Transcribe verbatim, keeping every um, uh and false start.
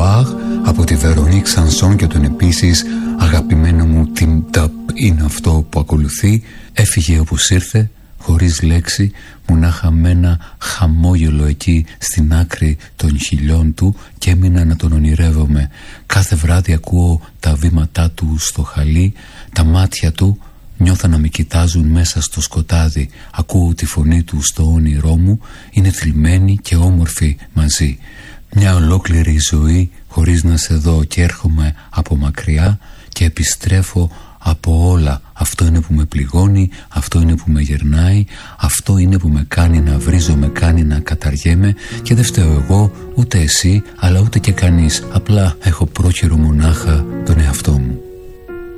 Soir από τη Βερονίκ Σανσόν και τον επίσης αγαπημένο μου Tim Tap είναι αυτό που ακολουθεί. Έφυγε όπως ήρθε, χωρίς λέξη, μονάχα με ένα χαμόγελο εκεί στην άκρη των χειλιών του και έμεινα να τον ονειρεύομαι. Κάθε βράδυ ακούω τα βήματά του στο χαλί, τα μάτια του νιώθω να με κοιτάζουν μέσα στο σκοτάδι. Ακούω τη φωνή του στο όνειρό μου, είναι θλιμμένη και όμορφη μαζί. Μια ολόκληρη ζωή χωρίς να σε δω και έρχομαι από μακριά και επιστρέφω από όλα. Αυτό είναι που με πληγώνει, αυτό είναι που με γερνάει, αυτό είναι που με κάνει να βρίζω, με κάνει να καταργέμαι και δεν φταίω εγώ, ούτε εσύ, αλλά ούτε και κανείς. Απλά έχω πρόχειρο μονάχα τον εαυτό μου.